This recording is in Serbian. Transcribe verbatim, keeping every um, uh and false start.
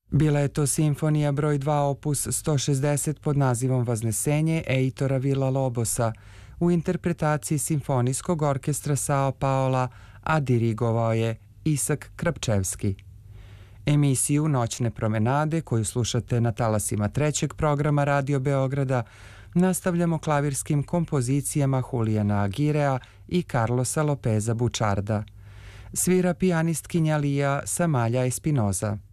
Bila je to simfonija broj dva opus sto šezdeset pod nazivom Vaznesenje Eitora Villa-Lobosa u interpretaciji Simfonijskog orkestra Sao Paola, a dirigovao je Isak Krapčevski. Emisiju Noćne promenade, koju slušate na talasima trećeg programa Radio Beograda, nastavljamo klavirskim kompozicijama Julijana Agirea i Carlosa Lopeza Bučarda. Svira pijanistkinja Lija Samalja Espinoza.